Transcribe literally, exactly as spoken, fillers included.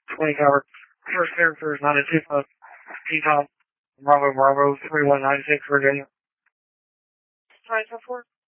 twenty tower. First character is nine two five. T-Top. Bravo Bravo three one nine six Virginia. Try so four.